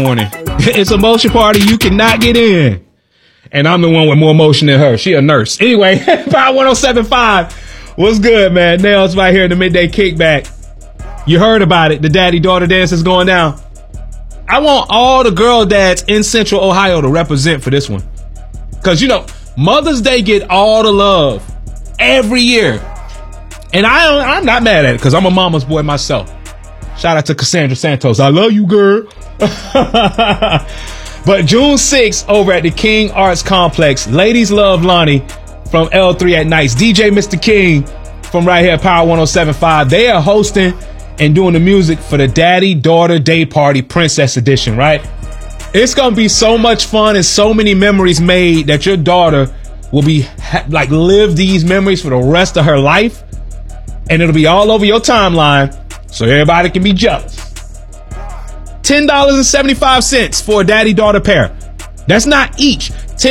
morning. It's a motion party you cannot get in. And I'm the one with more motion than her. She a nurse. Anyway, Power 107.5. What's good, man? Nails right here in the midday kickback. You heard about it. The daddy-daughter dance is going down. I want all the girl dads in Central Ohio to represent for this one. Because, you know, Mother's Day get all the love every year. And I'm not mad at it because I'm a mama's boy myself. Shout out to Cassandra Santos. I love you, girl. But June 6th over at the King Arts Complex, ladies love Lonnie from L3 at Nights. DJ Mr. King from right here, Power 107.5. They are hosting and doing the music for the Daddy-Daughter Day Party Princess Edition, right? It's going to be so much fun and so many memories made that your daughter will be live these memories for the rest of her life. And it'll be all over your timeline so everybody can be jealous. $10.75 for a daddy-daughter pair. That's not each.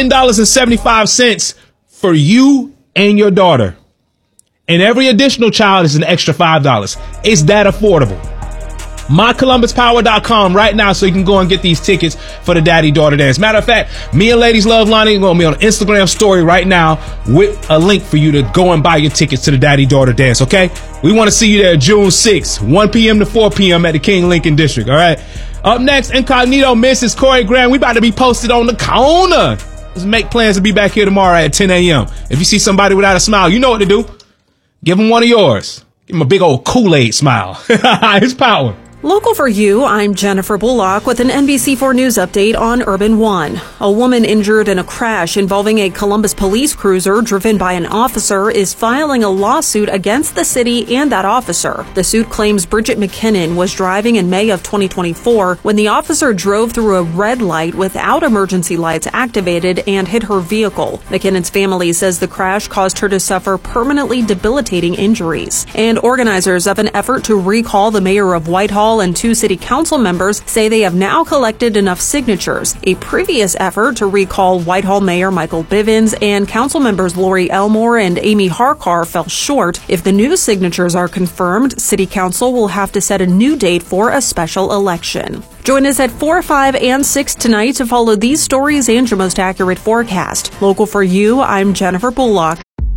$10.75 for you and your daughter. And every additional child is an extra $5. It's that affordable. MyColumbusPower.com right now so you can go and get these tickets for the daddy-daughter dance. Matter of fact, me and Ladies Love Lonnie are going to be on an Instagram story right now with a link for you to go and buy your tickets to the daddy-daughter dance, okay? We want to see you there June 6th, 1 p.m. to 4 p.m. at the King Lincoln District, all right? Up next, Incognito Mrs. Corey Graham. We about to be posted on the corner. Let's make plans to be back here tomorrow at 10 a.m. If you see somebody without a smile, you know what to do. Give them one of yours. Give them a big old Kool-Aid smile. It's Power. Local for you, I'm Jennifer Bullock with an NBC4 News update on Urban One. A woman injured in a crash involving a Columbus police cruiser driven by an officer is filing a lawsuit against the city and that officer. The suit claims Bridget McKinnon was driving in May of 2024 when the officer drove through a red light without emergency lights activated and hit her vehicle. McKinnon's family says the crash caused her to suffer permanently debilitating injuries. And organizers of an effort to recall the mayor of Whitehall and 2 city council members say they have now collected enough signatures. A previous effort to recall Whitehall Mayor Michael Bivins and council members Lori Elmore and Amy Harkar fell short. If the new signatures are confirmed, city council will have to set a new date for a special election. Join us at 4, 5, and 6 tonight to follow these stories and your most accurate forecast. Local for you, I'm Jennifer Bullock.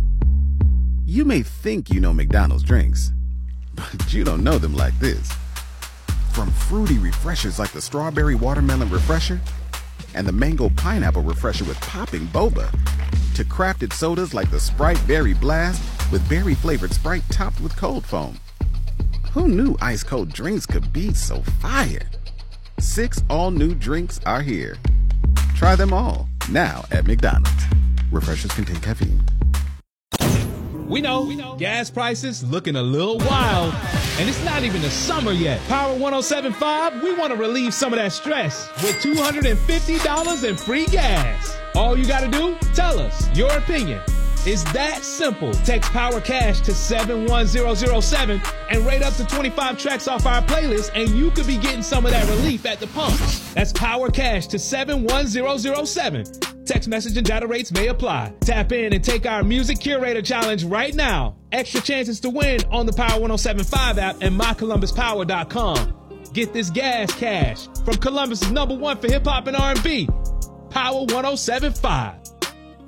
You may think you know McDonald's drinks, but you don't know them like this. From fruity refreshers like the Strawberry Watermelon Refresher and the Mango Pineapple Refresher with popping boba, to crafted sodas like the Sprite Berry Blast with berry-flavored Sprite topped with cold foam. Who knew ice-cold drinks could be so fire? 6 all-new drinks are here. Try them all, now at McDonald's. Refreshers contain caffeine. We know, gas prices looking a little wild, and it's not even the summer yet. Power 107.5, we want to relieve some of that stress with $250 in free gas. All you got to do, tell us your opinion. It's that simple. Text Power Cash to 71007 and rate up to 25 tracks off our playlist, and you could be getting some of that relief at the pumps. That's Power Cash to 71007. Text message and data rates may apply. Tap in and take our Music Curator Challenge right now. Extra chances to win on the Power 107.5 app and mycolumbuspower.com. Get this gas cash from Columbus's #1 for hip-hop and R&B. Power 107.5.